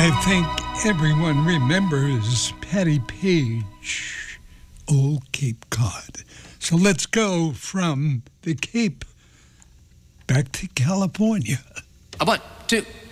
I think everyone remembers Patty Page, Old Cape Cod. So let's go from the Cape back to California. A 1, 2,